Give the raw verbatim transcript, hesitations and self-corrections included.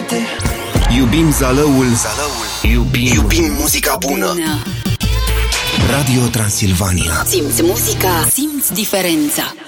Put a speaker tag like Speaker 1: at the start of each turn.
Speaker 1: departe.
Speaker 2: Iubim Zalăul, Zalăul. Iubim, Iubim muzica bună.
Speaker 3: bună.
Speaker 2: Radio Transilvania.
Speaker 3: Simți muzica, simți diferența.